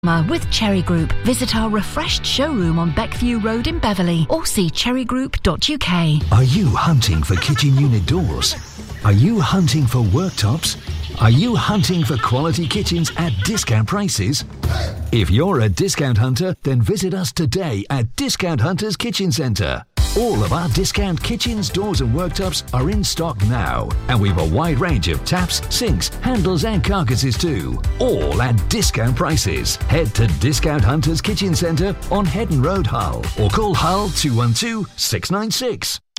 With Cherry Group. Visit our refreshed showroom on Beckview Road in Beverley or see cherrygroup.uk. Are you hunting for kitchen unit doors? Are you hunting for worktops? Are you hunting for quality kitchens at discount prices? If you're a discount hunter, then visit us today at Discount Hunters Kitchen Centre. All of our discount kitchens, doors and worktops are in stock now. And we've a wide range of taps, sinks, handles and carcasses too. All at discount prices. Head to Discount Hunters Kitchen Centre on Headon Road, Hull. Or call Hull 212 696.